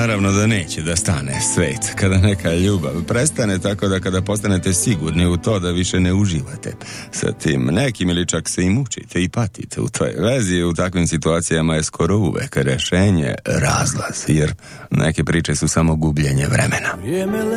naravno da neće da stane svet kada neka ljubav prestane, tako da kada postanete sigurni u to da više ne uživate sa tim nekim ili čak se i mučite i patite u toj vezi, u takvim situacijama je skoro uvek rešenje razlaz, jer neke priče su samo gubljenje vremena.